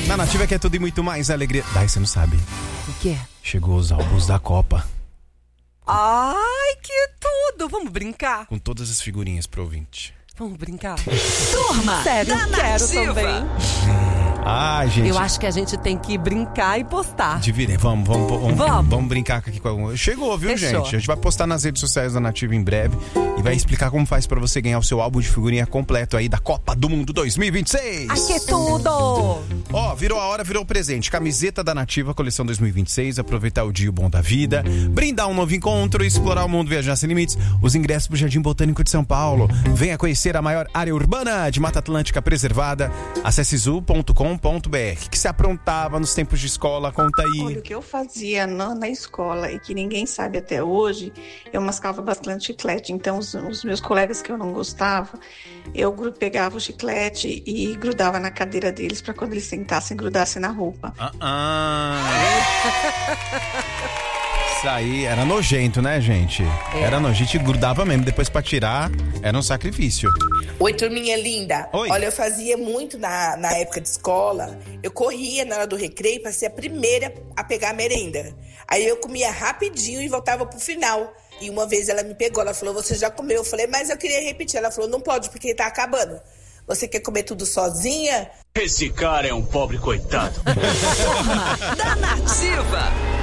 Na Nativa que é tudo e muito mais alegria. Daí você não sabe. O quê? Chegou os álbuns da Copa. Ai, que tudo! Vamos brincar? Com todas as figurinhas pro ouvinte. Vamos brincar? Turma Sério, da quero Nativa. também. Ai, gente. Eu acho que a gente tem que brincar e postar. Vamos brincar aqui com algum. Chegou, viu, Fechou. gente? A gente vai postar nas redes sociais da Nativa em breve e vai explicar como faz pra você ganhar o seu álbum de figurinha completo aí da Copa do Mundo 2026. Ai, que tudo! Ó, virou a hora, virou o presente. Camiseta da Nativa, coleção 2026. Aproveitar o dia bom da vida. Brindar um novo encontro, explorar o mundo, viajar sem limites. Os ingressos pro Jardim Botânico de São Paulo. Venha conhecer a maior área urbana de Mata Atlântica preservada. Acesse zoo.com.br. Que se aprontava nos tempos de escola, conta aí. Olha, o que eu fazia na escola e que ninguém sabe até hoje, eu mascava bastante chiclete. Então, os meus colegas que eu não gostava, eu pegava o chiclete e grudava na cadeira deles para quando eles sentassem, grudassem na roupa. Isso aí era nojento, né, gente? Era nojento, a gente grudava mesmo. Depois pra tirar, era um sacrifício. Oi, turminha linda. Oi. Olha, eu fazia muito na época de escola. Eu corria na hora do recreio pra ser a primeira a pegar a merenda. Aí eu comia rapidinho e voltava pro final. E uma vez ela me pegou, ela falou, você já comeu? Eu falei, mas eu queria repetir. Ela falou, não pode, porque tá acabando. Você quer comer tudo sozinha? Esse cara é um pobre coitado. Turma da Nativa.